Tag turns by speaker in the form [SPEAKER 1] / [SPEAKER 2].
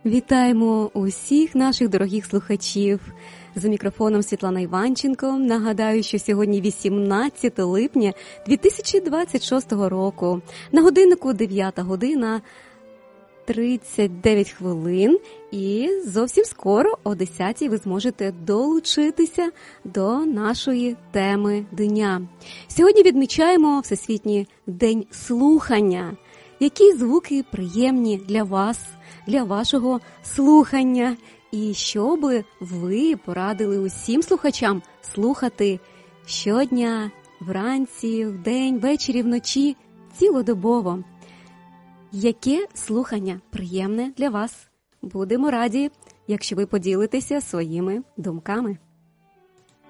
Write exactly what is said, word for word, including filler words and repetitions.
[SPEAKER 1] Вітаємо усіх наших дорогих слухачів. За мікрофоном Світлана Іванченко. Нагадаю, що сьогодні вісімнадцяте липня дві тисячі двадцять шостого року. На годиннику дев'ята година тридцять дев'ять хвилин. І зовсім скоро о десятій ви зможете долучитися до нашої теми дня. Сьогодні відмічаємо Всесвітній день слухання. Які звуки приємні для вас, для вашого слухання? І що би ви порадили усім слухачам слухати щодня, вранці, вдень, ввечері, вночі, цілодобово? Яке слухання приємне для вас? Будемо раді, якщо ви поділитеся своїми думками.